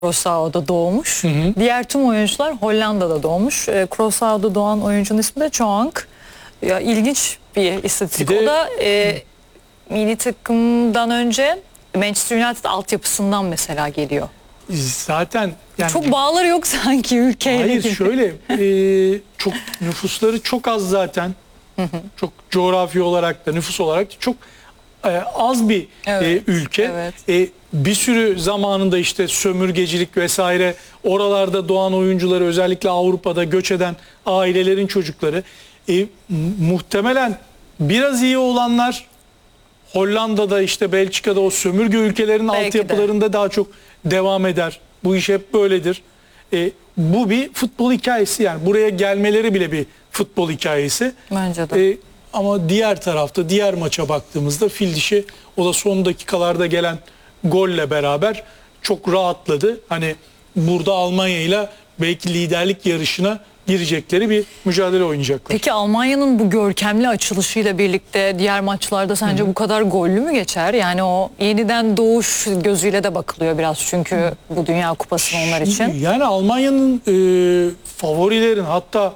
Curaçao'da doğmuş. Diğer tüm oyuncular Hollanda'da doğmuş. Curaçao'da doğan oyuncunun ismi de Choang. Ya ilginç bir istatistik. Bir de- O da milli takımdan önce Manchester United altyapısından mesela geliyor. Zaten yani Çok bağları yok sanki ülkeyle hayır gibi. şöyle çok nüfusları çok az zaten. Çok coğrafi olarak da nüfus olarak da çok az bir Evet, ülke. evet. Bir sürü zamanında işte sömürgecilik vesaire oralarda doğan oyuncuları, özellikle Avrupa'da göç eden ailelerin çocukları, muhtemelen biraz iyi olanlar Hollanda'da, işte Belçika'da, o sömürge ülkelerinin Belki altyapılarında daha çok devam eder. Bu iş hep böyledir. Bu bir futbol hikayesi, yani buraya gelmeleri bile bir futbol hikayesi. Bence de. Ama diğer tarafta, diğer maça baktığımızda fil dişi, o da son dakikalarda gelen golle beraber çok rahatladı. Hani burada Almanya ile belki liderlik yarışına girecekleri bir mücadele oynayacaklar. Peki Almanya'nın bu görkemli açılışıyla birlikte diğer maçlarda sence bu kadar gollü mü geçer? Yani o yeniden doğuş gözüyle de bakılıyor biraz, çünkü bu Dünya Kupası onlar için. Yani Almanya'nın favorilerin, hatta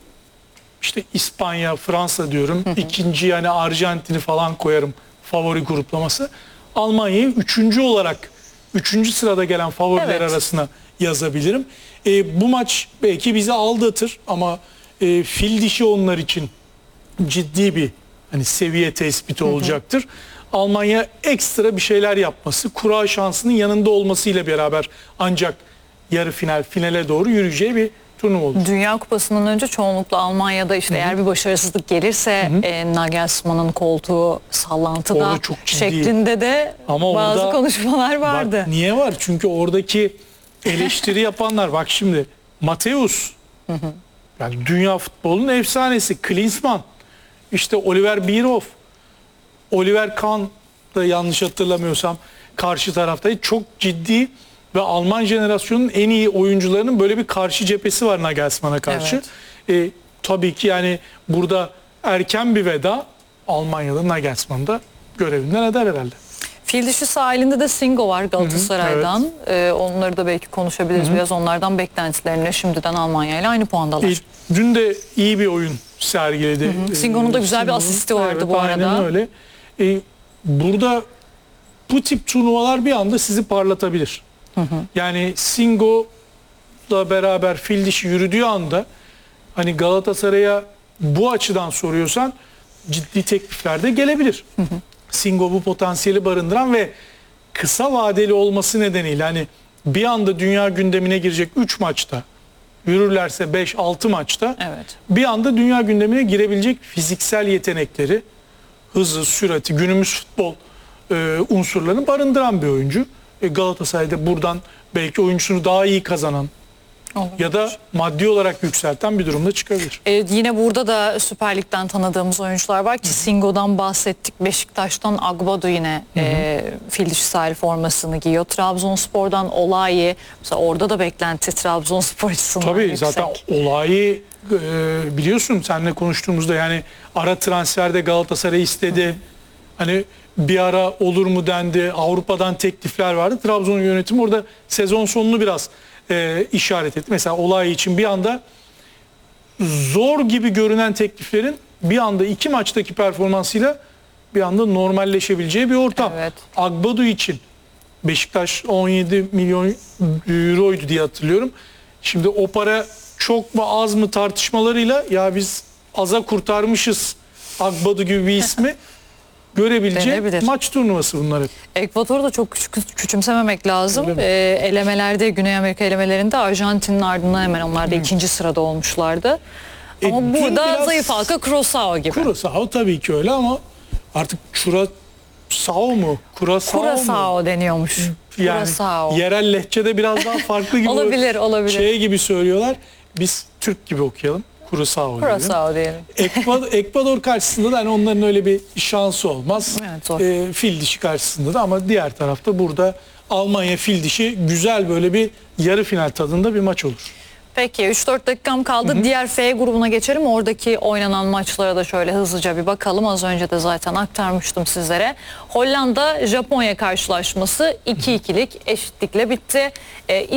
işte İspanya, Fransa diyorum. İkinci yani Arjantin'i falan koyarım favori gruplaması. Almanya'yı üçüncü olarak, üçüncü sırada gelen favoriler Evet. arasına yazabilirim. Bu maç belki bizi aldatır ama fil dişi onlar için ciddi bir hani seviye tespiti olacaktır. Almanya ekstra bir şeyler yapması, kura şansının yanında olmasıyla beraber ancak yarı final, finale doğru yürüyeceği bir turnuva olur. Dünya Kupası'ndan önce çoğunlukla Almanya'da işte eğer bir başarısızlık gelirse Nagelsmann'ın koltuğu sallantıda Orada çok ciddi. şeklinde de Ama bazı orada- konuşmalar vardı. Bak, niye var? Çünkü oradaki eleştiri yapanlar, bak şimdi Mateus, yani dünya futbolunun efsanesi, Klinsmann, işte Oliver Bierhoff, Oliver Kahn da yanlış hatırlamıyorsam karşı taraftaydı. Çok ciddi ve Alman jenerasyonun en iyi oyuncularının böyle bir karşı cephesi var Nagelsmann'a karşı. Tabii ki yani burada erken bir veda, Almanya'da Nagelsmann da görevinden eder herhalde. Fil dişi sahilinde de Singo var Galatasaray'dan. Onları da belki konuşabiliriz biraz. Onlardan beklentilerini, şimdiden Almanya ile aynı puandalar. Dün de iyi bir oyun sergiledi. Singo'nun da güzel bir asisti vardı bu arada. Aynen öyle. Burada bu tip turnuvalar bir anda sizi parlatabilir. Yani Singo'la beraber fil dişi yürüdüğü anda, hani Galatasaray'a bu açıdan soruyorsan, ciddi teklifler de gelebilir. Singo bu potansiyeli barındıran ve kısa vadeli olması nedeniyle hani bir anda dünya gündemine girecek 3 maçta, yürürlerse 5-6 maçta Evet. bir anda dünya gündemine girebilecek fiziksel yetenekleri, hızı, sürati, günümüz futbol unsurlarını barındıran bir oyuncu. Galatasaray'da buradan belki oyuncusunu daha iyi kazanan Olabilir. ya da maddi olarak yükselten bir durumda çıkabilir. Yine burada da Süper Lig'den tanıdığımız oyuncular var ki Singo'dan bahsettik. Beşiktaş'tan Agbadu yine fil dişi sahil formasını giyiyor. Trabzonspor'dan Olayi. Mesela orada da beklenti Trabzonspor açısından Tabii yüksek. zaten olayı biliyorsun seninle konuştuğumuzda, yani ara transferde Galatasaray istedi. Hani bir ara olur mu dendi. Avrupa'dan teklifler vardı. Trabzon yönetimi orada sezon sonunu biraz işaret etti. Mesela olay için bir anda zor gibi görünen tekliflerin bir anda 2 maçtaki performansıyla bir anda normalleşebileceği bir ortam. Evet. Agbadu için Beşiktaş 17 milyon euroydu diye hatırlıyorum. Şimdi o para çok mu az mı tartışmalarıyla, ya biz aza kurtarmışız Agbadu gibi bir ismi görebileceği Denebilir. maç turnuvası bunlar hep. Ekvador'u da çok küçümsememek lazım. Elemelerde, Güney Amerika elemelerinde Arjantin'in ardından hemen onlar da ikinci sırada olmuşlardı. Ama dün burada biraz- zayıf halka Curaçao gibi. Curaçao tabii ki öyle ama artık Curaçao mu? Curaçao mu? Curaçao deniyormuş. Yani Curaçao. yerel lehçede biraz daha farklı gibi. Olabilir. Şey gibi söylüyorlar. Biz Türk gibi okuyalım. Curaçao diyelim. Curaçao diyelim. Ekvador karşısında da hani onların öyle bir şansı olmaz. Evet, zor. Fil dişi karşısında da, ama diğer tarafta burada Almanya fil dişi güzel böyle bir yarı final tadında bir maç olur. Peki 3-4 dakikam kaldı. Diğer F grubuna geçelim. Oradaki oynanan maçlara da şöyle hızlıca bir bakalım. Az önce de zaten aktarmıştım sizlere. Hollanda Japonya karşılaşması 2-2'lik eşitlikle bitti.